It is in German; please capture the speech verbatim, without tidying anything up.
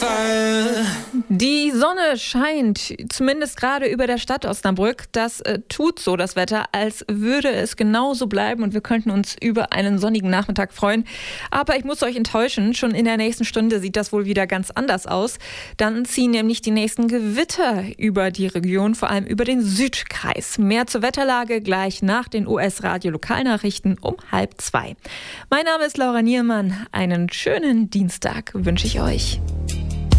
Fall. Die Sonne scheint, zumindest gerade über der Stadt Osnabrück. Das äh, tut so das Wetter, als würde es genauso bleiben und wir könnten uns über einen sonnigen Nachmittag freuen. Aber ich muss euch enttäuschen, schon in der nächsten Stunde sieht das wohl wieder ganz anders aus. Dann ziehen nämlich die nächsten Gewitter über die Region, vor allem über den Südkreis. Mehr zur Wetterlage gleich nach den U S-Radio-Lokalnachrichten um halb zwei. Mein Name ist Laura Niermann. Einen schönen Dienstag wünsche ich euch.